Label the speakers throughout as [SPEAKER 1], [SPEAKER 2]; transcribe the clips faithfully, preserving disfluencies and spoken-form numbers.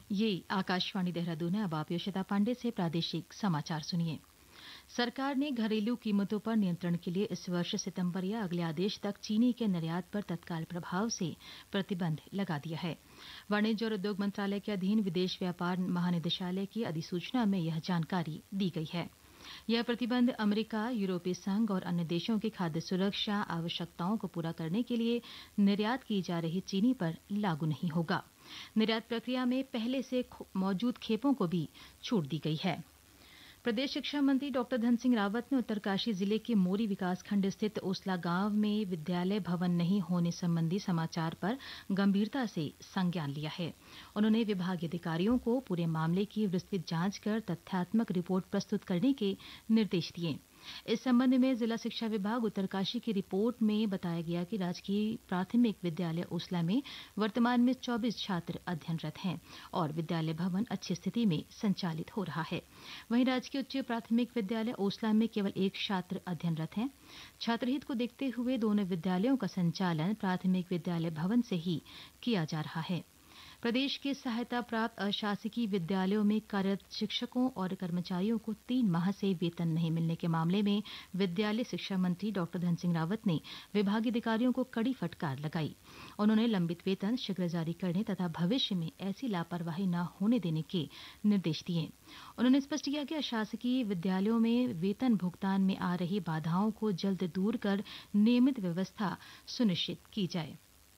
[SPEAKER 1] ये आकाशवाणी देहरादून है। अब आप योशिता पांडे से प्रादेशिक समाचार सुनिए। सरकार ने घरेलू कीमतों पर नियंत्रण के लिए इस वर्ष सितंबर या अगले आदेश तक चीनी के निर्यात पर तत्काल प्रभाव से प्रतिबंध लगा दिया है। वाणिज्य और उद्योग मंत्रालय के अधीन विदेश व्यापार महानिदेशालय की अधिसूचना में यह जानकारी दी गई है। यह प्रतिबंध अमेरिका, यूरोपीय संघ और अन्य देशों की खाद्य सुरक्षा आवश्यकताओं को पूरा करने के लिए निर्यात की जा रही चीनी पर लागू नहीं होगा। निर्यात प्रक्रिया में पहले से मौजूद खेपों को भी छूट दी गई है। प्रदेश शिक्षा मंत्री डॉक्टर धन सिंह रावत ने उत्तरकाशी जिले के मोरी विकासखंड स्थित ओसला गांव में विद्यालय भवन नहीं होने संबंधी समाचार पर गंभीरता से संज्ञान लिया है। उन्होंने विभागीय अधिकारियों को पूरे मामले की विस्तृत जांच कर तथ्यात्मक रिपोर्ट प्रस्तुत करने के निर्देश दिए। इस संबंध में जिला शिक्षा विभाग उत्तरकाशी की रिपोर्ट में बताया गया कि राजकीय प्राथमिक विद्यालय ओसला में वर्तमान में चौबीस छात्र अध्ययनरत हैं और विद्यालय भवन अच्छी स्थिति में संचालित हो रहा है। वहीं राजकीय उच्च प्राथमिक विद्यालय ओसला में केवल एक छात्र अध्ययनरत हैं। छात्रहित को देखते हुए दोनों विद्यालयों का संचालन प्राथमिक विद्यालय भवन से ही किया जा रहा है। प्रदेश के सहायता प्राप्त अशासकीय विद्यालयों में कार्यरत शिक्षकों और कर्मचारियों को तीन माह से वेतन नहीं मिलने के मामले में विद्यालय शिक्षा मंत्री डॉक्टर धन सिंह रावत ने विभागीय अधिकारियों को कड़ी फटकार लगाई। उन्होंने लंबित वेतन शीघ्र जारी करने तथा भविष्य में ऐसी लापरवाही न होने देने के निर्देश दिए। उन्होंने स्पष्ट किया कि अशासकीय विद्यालयों में वेतन भुगतान में आ रही बाधाओं को जल्द दूर कर नियमित व्यवस्था सुनिश्चित की जाए।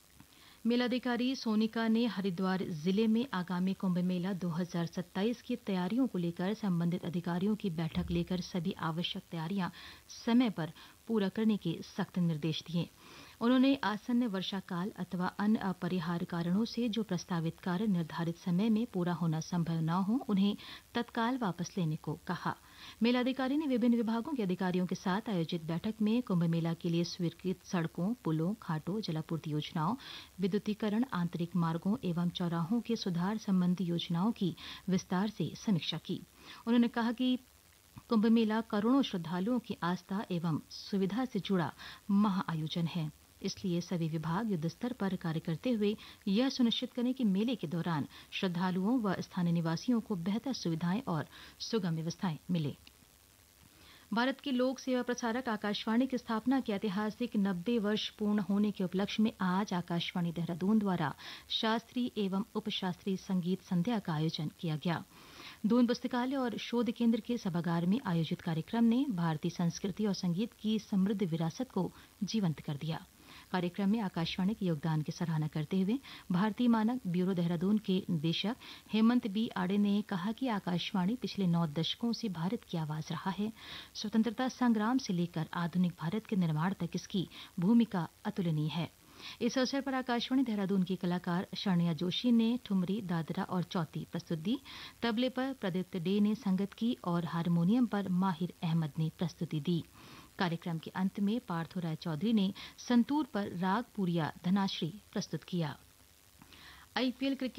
[SPEAKER 1] मेलाधिकारी सोनिका ने हरिद्वार जिले में आगामी कुंभ मेला दो हज़ार सत्ताईस की तैयारियों को लेकर संबंधित अधिकारियों की बैठक लेकर सभी आवश्यक तैयारियां समय पर पूरा करने के सख्त निर्देश दिए। उन्होंने आसन्न वर्षा काल अथवा अन्य अपरिहार्य कारणों से जो प्रस्तावित कार्य निर्धारित समय में पूरा होना संभव न हो, उन्हें तत्काल वापस लेने को कहा। मेलाधिकारी ने विभिन्न विभागों के अधिकारियों के साथ आयोजित बैठक में कुंभ मेला के लिए स्वीकृत सड़कों, पुलों, घाटों, जलापूर्ति योजनाओं, विद्युतीकरण, आंतरिक मार्गों एवं चौराहों के सुधार संबंधी योजनाओं की विस्तार से समीक्षा की। उन्होंने कहा कि कुंभ मेला करोड़ों श्रद्धालुओं की आस्था एवं सुविधा से जुड़ा महाआयोजन है। इसलिए सभी विभाग युद्ध स्तर पर कार्य करते हुए यह सुनिश्चित करें कि मेले के दौरान श्रद्धालुओं व स्थानीय निवासियों को बेहतर सुविधाएं और सुगम व्यवस्थाएं मिले। भारत के लोक सेवा प्रसारक आकाशवाणी की स्थापना के ऐतिहासिक नब्बे वर्ष पूर्ण होने के उपलक्ष्य में आज आकाशवाणी देहरादून द्वारा शास्त्रीय एवं उपशास्त्रीय संगीत संध्या का आयोजन किया गया। दून पुस्तकालय और शोध केंद्र के सभागार में आयोजित कार्यक्रम ने भारतीय संस्कृति और संगीत की समृद्ध विरासत को जीवंत कर दिया। कार्यक्रम में आकाशवाणी के योगदान की सराहना करते हुए भारतीय मानक ब्यूरो देहरादून के निदेशक हेमंत बी आड़े ने कहा कि आकाशवाणी पिछले नौ दशकों से भारत की आवाज रहा है। स्वतंत्रता संग्राम से लेकर आधुनिक भारत के निर्माण तक इसकी भूमिका अतुलनीय है। इस अवसर पर आकाशवाणी देहरादून की कलाकार शरणिया जोशी ने ठुमरी, दादरा और चौथी प्रस्तुत दी। तबले पर प्रदीप्त डे ने संगत की और हारमोनियम पर माहिर अहमद ने प्रस्तुति दी। कार्यक्रम के अंत में पार्थो राय चौधरी ने संतूर पर राग पुरिया धनाश्री प्रस्तुत किया। IPL cricket